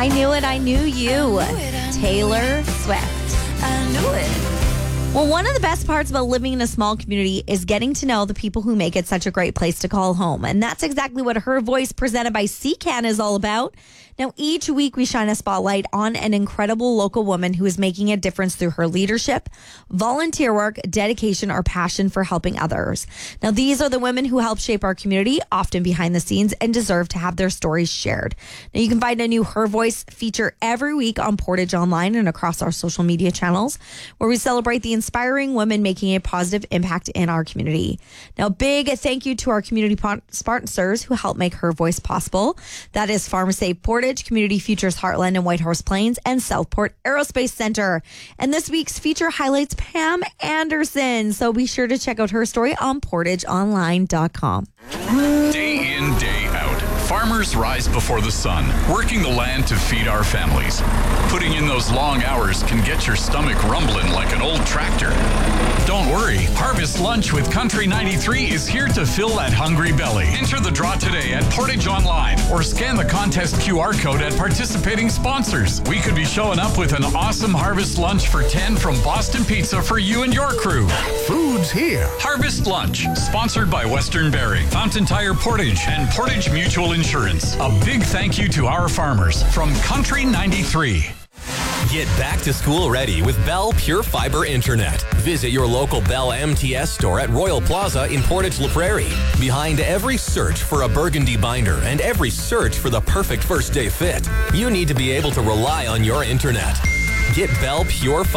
I Knew It, I Knew You. Taylor Swift. I knew it. Well, one of the best parts about living in a small community is getting to know the people who make it such a great place to call home. And that's exactly what Her Voice presented by CCAN is all about. Now, each week we shine a spotlight on an incredible local woman who is making a difference through her leadership, volunteer work, dedication, or passion for helping others. Now, these are the women who help shape our community, often behind the scenes, and deserve to have their stories shared. Now, you can find a new Her Voice feature every week on Portage Online and across our social media channels, where we celebrate the inspiring women making a positive impact in our community. Now, big thank you to our community sponsors who help make Her Voice possible. That is Pharmacy Portage, Community Futures Heartland and Whitehorse Plains, and Southport Aerospace Center. And this week's feature highlights Pam Anderson. So be sure to check out her story on portageonline.com. Day in, day out, farmers rise before the sun, working the land to feed our families. Putting in those long hours can get your stomach rumbling like an old tractor. Don't worry, Harvest Lunch with Country 93 is here to fill that hungry belly. Enter the draw today at Portage Online or scan the contest QR code at participating sponsors. We could be showing up with an awesome Harvest Lunch for 10 from Boston Pizza for you and your crew. Food's here. Harvest Lunch, sponsored by Western Bearing, Fountain Tire Portage, and Portage Mutual Insurance. A big thank you to our farmers from Country 93. Get back to school ready with Bell Pure Fiber Internet. Visit your local Bell MTS store at Royal Plaza in Portage La Prairie. Behind every search for a burgundy binder and every search for the perfect first day fit, you need to be able to rely on your internet. Get Bell Pure